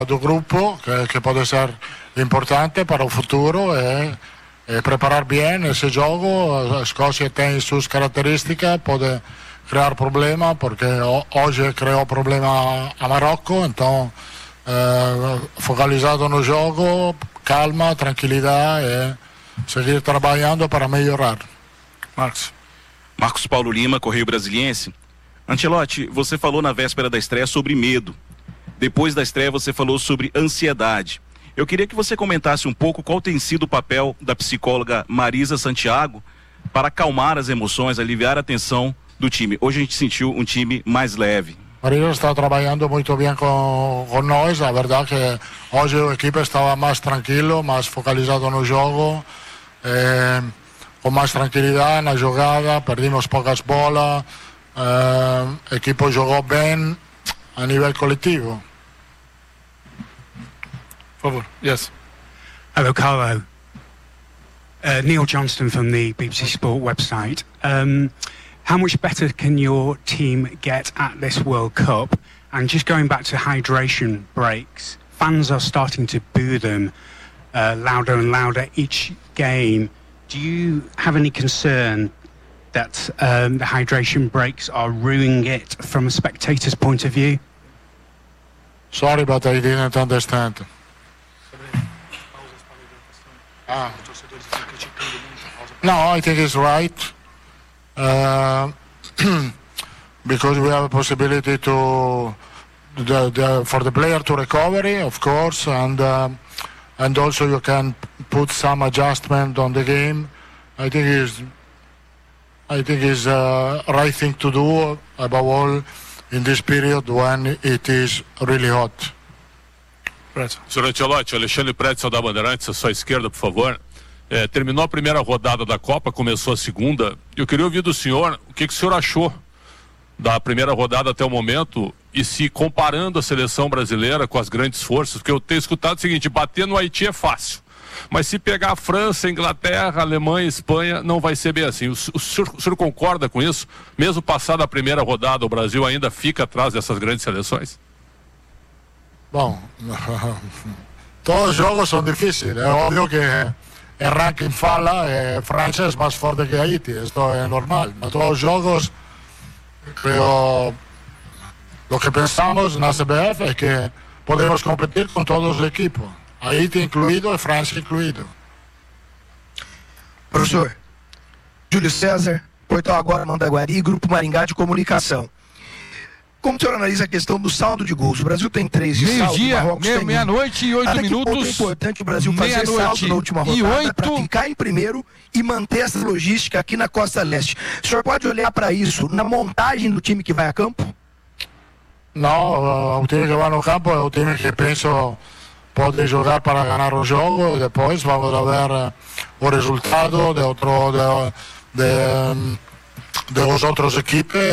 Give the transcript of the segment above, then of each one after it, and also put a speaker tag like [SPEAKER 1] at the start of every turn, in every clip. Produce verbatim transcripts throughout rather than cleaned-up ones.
[SPEAKER 1] do grupo, que, que pode ser importante para o futuro, e, e preparar bem esse jogo. A Escócia tem suas características, pode criar problema, porque hoje criou problema a Marrocos, então eh, focalizado no jogo, calma, tranquilidade e seguir trabalhando para melhorar.
[SPEAKER 2] Marcos.
[SPEAKER 3] Marcos Paulo Lima, Correio Brasiliense. Ancelotti, você falou na véspera da estreia sobre medo. Depois da estreia você falou sobre ansiedade. Eu queria que você comentasse um pouco qual tem sido o papel da psicóloga Marisa Santiago para acalmar as emoções, aliviar a tensão do time. Hoje a gente sentiu um time mais leve.
[SPEAKER 1] Marisa está trabalhando muito bem com, com nós. A verdade que hoje a equipe estava mais tranquilo, mais focalizado no jogo, eh, com mais tranquilidade na jogada. Perdimos poucas bolas. Uh, a equipe jogou bem a nível coletivo.
[SPEAKER 2] Por favor. Yes.
[SPEAKER 4] Hello, Carlo. Uh, Neil Johnston from the B B C Sport website. Um, how much better can your team get at this World Cup? And just going back to hydration breaks, fans are starting to boo them uh, louder and louder each game. Do you have any concern that um, the hydration breaks are ruining it from a spectator's point of view?
[SPEAKER 1] Sorry, but I didn't understand. Ah. No, I think it's right. Uh, because we have a possibility to the, the, for the player to recovery, of course, and uh, and also you can put some adjustment on the game. I think it's I think it's the uh, right thing to do, above all in this period when it is really hot.
[SPEAKER 5] Senhor Ancelotti, Alexandre Pretzel da Bandeirantes, a sua esquerda, por favor. É, terminou a primeira rodada da Copa, começou a segunda. Eu queria ouvir do senhor o que, que o senhor achou da primeira rodada até o momento e se comparando a seleção brasileira com as grandes forças, porque eu tenho escutado o seguinte: bater no Haiti é fácil, mas se pegar a França, Inglaterra, Alemanha, Espanha, não vai ser bem assim. O, o, senhor, o senhor concorda com isso? Mesmo passada a primeira rodada, o Brasil ainda fica atrás dessas grandes seleções?
[SPEAKER 1] Bom, todos os jogos são difíceis. É óbvio que o ranking fala, a França é mais forte que Haiti, isso é normal. Mas todos os jogos, eu, o que pensamos na C B F é que podemos competir com todos os equipos. Haiti incluído e França incluído.
[SPEAKER 6] Professor, Júlio César, Portal Agora, Mandaguari, Grupo Maringá de Comunicação. Como o senhor analisa a questão do saldo de gols? O Brasil tem três de saldo, o Marrocos tem um.
[SPEAKER 7] Meia-noite e oito minutos.
[SPEAKER 6] É importante o Brasil fazer saldo na última rodada para ficar em primeiro e manter essa logística aqui na Costa Leste. O senhor pode olhar para isso na montagem do time que vai a campo?
[SPEAKER 1] Não, o time que vai no campo é o time que penso pode jogar para ganhar o jogo. Depois vamos ver o resultado de outro de, de, de os outros equipes.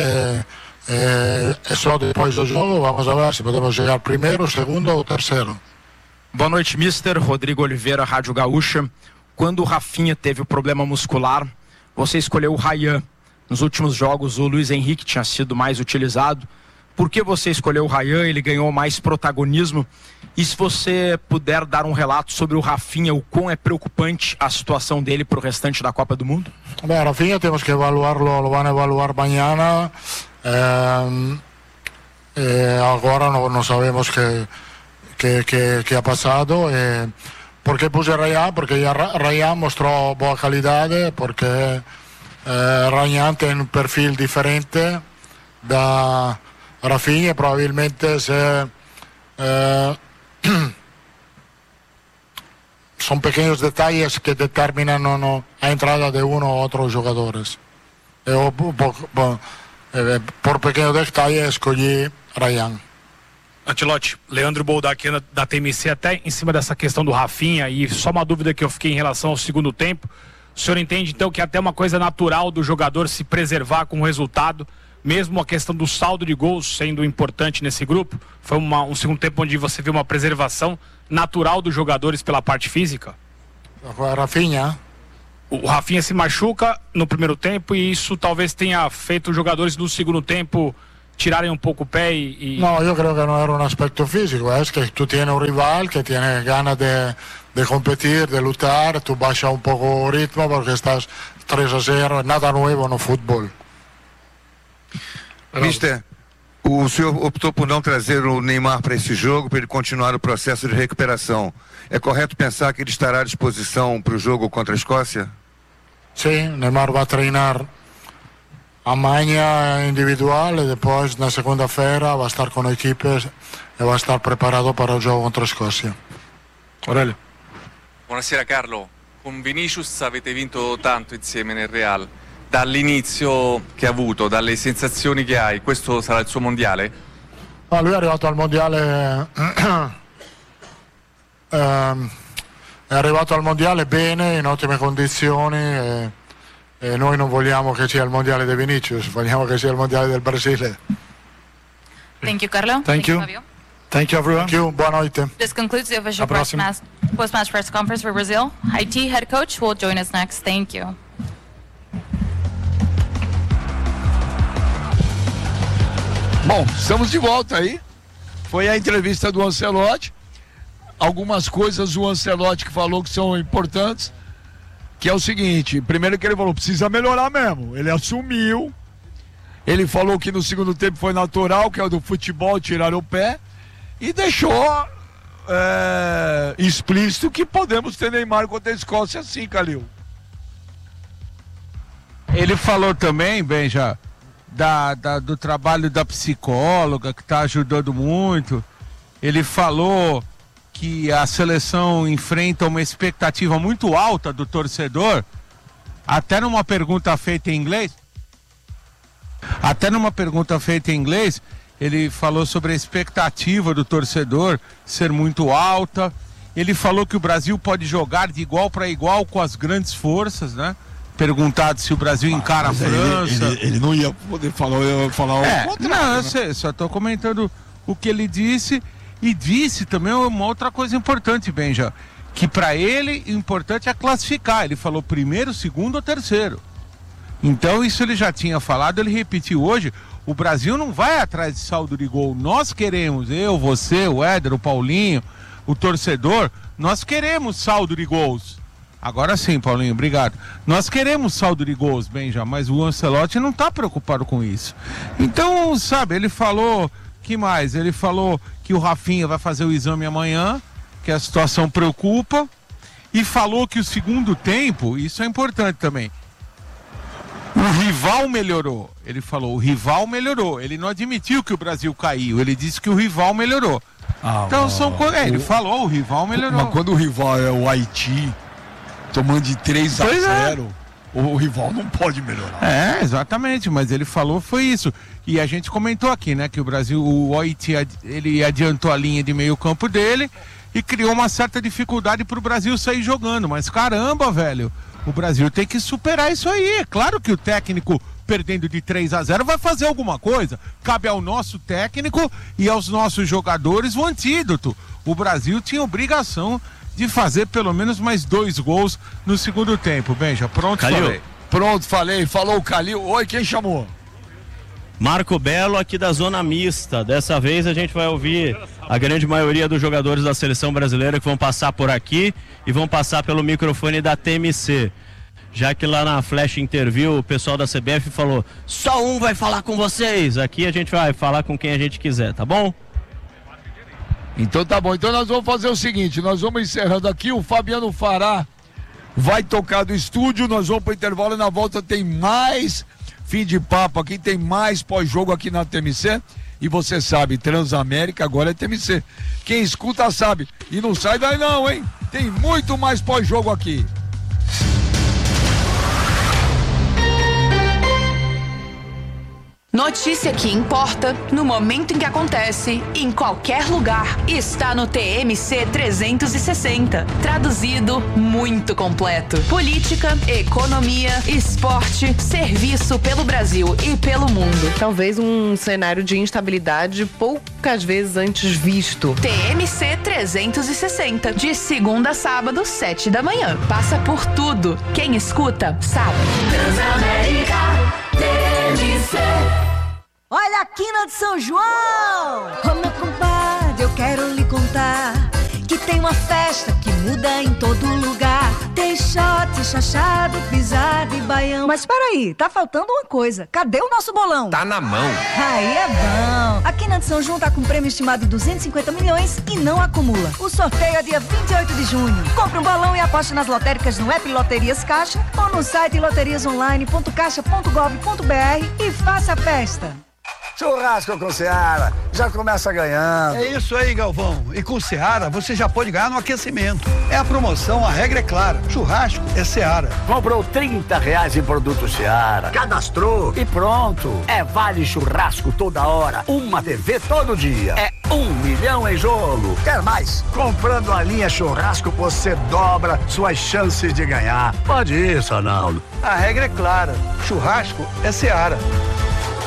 [SPEAKER 1] É, é só depois do jogo, vamos ver se podemos chegar primeiro, segundo ou terceiro.
[SPEAKER 8] Boa noite, mister Rodrigo Oliveira, Rádio Gaúcha. Quando o Rafinha teve o problema muscular, você escolheu o Ryan. Nos últimos jogos, o Luiz Henrique tinha sido mais utilizado. Por que você escolheu o Ryan? Ele ganhou mais protagonismo. E se você puder dar um relato sobre o Rafinha, o quão é preocupante a situação dele para o restante da Copa do Mundo?
[SPEAKER 1] Bem, Rafinha temos que evaluá-lo, lo vão evaluar amanhã. Eh, eh, agora não, não sabemos que que, que, que ha passado. Eh, por que puse Ryan? Porque já Ryan mostrou boa qualidade, porque eh, Ryan tem um perfil diferente da Rafinha, provavelmente se, eh, são pequenos detalhes que determinam no, no, a entrada de um ou outros jogadores. Eu, por, por, por pequeno detalhe, escolhi Ryan.
[SPEAKER 2] Ancelotti, Leandro Boldá aqui da T M C, até em cima dessa questão do Rafinha, e só uma dúvida que eu fiquei em relação ao segundo tempo. O senhor entende então que é até uma coisa natural do jogador se preservar com o resultado, mesmo a questão do saldo de gols sendo importante nesse grupo? Foi uma, um segundo tempo onde você viu uma preservação natural dos jogadores pela parte física?
[SPEAKER 1] O Rafinha.
[SPEAKER 2] O Rafinha se machuca no primeiro tempo e isso talvez tenha feito os jogadores no segundo tempo tirarem um pouco o pé e... e...
[SPEAKER 1] No, yo creo que no era un aspecto físico, es que tú tienes un rival que tiene ganas de, de competir, de lutar, tú bajas un poco el ritmo porque estás três a zero, nada nuevo no fútbol.
[SPEAKER 7] Mister, o senhor optou por não trazer o Neymar para esse jogo, para ele continuar o processo de recuperação. É correto pensar que ele estará à disposição para o jogo contra a Escócia?
[SPEAKER 1] Sim, Neymar vai treinar amanhã individual e depois na segunda-feira vai estar com a equipe e vai estar preparado para o jogo contra a Escócia.
[SPEAKER 2] Aurelio.
[SPEAKER 9] Buonasera Carlo, con Vinicius avete vinto tanto insieme nel Real. Dall'inizio che ha avuto, dalle sensazioni che hai, questo sarà il suo mondiale?
[SPEAKER 1] Ah, lui è arrivato al mondiale ehm, è arrivato al mondiale bene, in ottime condizioni e, e noi non vogliamo che sia il mondiale di Vinicius, vogliamo che sia il mondiale del Brasile.
[SPEAKER 10] Thank you, Carlo.
[SPEAKER 1] Thank, Thank you.
[SPEAKER 10] Fabio.
[SPEAKER 1] Thank you, everyone. Thank you. Boa noite.
[SPEAKER 10] This concludes the official post-match post-match press conference for Brazil. Haiti head coach will join us next. Thank you.
[SPEAKER 11] Bom, estamos de volta aí. Foi a entrevista do Ancelotti. Algumas coisas o Ancelotti que falou que são importantes, que é o seguinte: primeiro que ele falou, precisa melhorar mesmo. Ele assumiu. Ele falou que no segundo tempo foi natural, que é o do futebol, tirar o pé. E deixou é, explícito que podemos ter Neymar contra a Escócia sim, Calil.
[SPEAKER 12] Ele falou também, Benja, Da, da, do trabalho da psicóloga que está ajudando muito. Ele falou que a seleção enfrenta uma expectativa muito alta do torcedor, até numa pergunta feita em inglês até numa pergunta feita em inglês ele falou sobre a expectativa do torcedor ser muito alta. Ele falou que o Brasil pode jogar de igual para igual com as grandes forças, né? Perguntado se o Brasil encara ah, a França.
[SPEAKER 11] Ele, ele, ele não ia poder falar, ia falar
[SPEAKER 12] é,
[SPEAKER 11] o contrário.
[SPEAKER 12] Não, eu
[SPEAKER 11] né?
[SPEAKER 12] sei, só estou comentando o que ele disse. E disse também uma outra coisa importante, Benja, que para ele o importante é classificar. Ele falou primeiro, segundo ou terceiro. Então isso ele já tinha falado, ele repetiu hoje. O Brasil não vai atrás de saldo de gol. Nós queremos, eu, você, o Éder, o Paulinho, o torcedor, nós queremos saldo de gols. Agora sim, Paulinho, obrigado. Nós queremos saldo de gols, Benja, mas o Ancelotti não está preocupado com isso. Então, sabe, ele falou, que mais? Ele falou que o Rafinha vai fazer o exame amanhã, que a situação preocupa, e falou que o segundo tempo, isso é importante também, o rival melhorou. Ele falou, o rival melhorou. Ele não admitiu que o Brasil caiu, ele disse que o rival melhorou. Ah, então ó, são coisas. É, ele falou, o rival melhorou.
[SPEAKER 11] Mas quando o rival é o Haiti, tomando de três a zero, é. o rival não pode melhorar.
[SPEAKER 12] É, exatamente, mas ele falou foi isso. E a gente comentou aqui, né, que o Brasil, o Haiti, ele adiantou a linha de meio campo dele e criou uma certa dificuldade para o Brasil sair jogando. Mas caramba, velho, o Brasil tem que superar isso aí. É claro que o técnico, perdendo de três a zero, vai fazer alguma coisa. Cabe ao nosso técnico e aos nossos jogadores o antídoto. O Brasil tinha obrigação de fazer pelo menos mais dois gols no segundo tempo. Benja, pronto,
[SPEAKER 11] Calil.
[SPEAKER 12] falei.
[SPEAKER 11] Pronto, falei. Falou o Calil. Oi, quem chamou?
[SPEAKER 13] Marco Belo, aqui da Zona Mista. Dessa vez a gente vai ouvir a grande maioria dos jogadores da seleção brasileira que vão passar por aqui e vão passar pelo microfone da T M C. Já que lá na Flash Interview o pessoal da C B F falou, só um vai falar com vocês. Aqui a gente vai falar com quem a gente quiser, tá bom?
[SPEAKER 11] Então tá bom, então nós vamos fazer o seguinte, nós vamos encerrando aqui, o Fabiano Fará vai tocar do estúdio, nós vamos pro intervalo e na volta tem mais fim de papo aqui, tem mais pós-jogo aqui na T M C, e você sabe, Transamérica agora é T M C, quem escuta sabe, e não sai daí não, hein, tem muito mais pós-jogo aqui.
[SPEAKER 14] Notícia que importa, no momento em que acontece, em qualquer lugar, está no T M C trezentos e sessenta. Traduzido, muito completo. Política, economia, esporte, serviço pelo Brasil e pelo mundo.
[SPEAKER 15] Talvez um cenário de instabilidade poucas vezes antes visto.
[SPEAKER 14] T M C trezentos e sessenta, de segunda a sábado, sete da manhã. Passa por tudo. Quem escuta, sabe.
[SPEAKER 16] Transamérica T M C. Olha a quina de São João! Ô meu compadre, eu quero lhe contar que tem uma festa que muda em todo lugar. Tem shot, chachado, pisada e baião. Mas peraí, tá faltando uma coisa. Cadê o nosso bolão?
[SPEAKER 17] Tá na mão.
[SPEAKER 16] Aí é bom. A Quina de São João tá com prêmio estimado de duzentos e cinquenta milhões e não acumula. O sorteio é dia vinte e oito de junho. Compre um balão e aposte nas lotéricas no app Loterias Caixa ou no site loterias online ponto caixa ponto gov ponto br e faça a festa.
[SPEAKER 18] Churrasco com Seara, já começa ganhando.
[SPEAKER 19] É isso aí, Galvão. E com Seara, você já pode ganhar no aquecimento. É a promoção, a regra é clara. Churrasco é Seara.
[SPEAKER 18] Comprou trinta reais em produto Seara, cadastrou e pronto. É vale churrasco toda hora, uma T V todo dia. É um milhão em jogo. Quer mais? Comprando a linha churrasco, você dobra suas chances de ganhar. Pode isso, Arnaldo.
[SPEAKER 19] A regra é clara. Churrasco é Seara.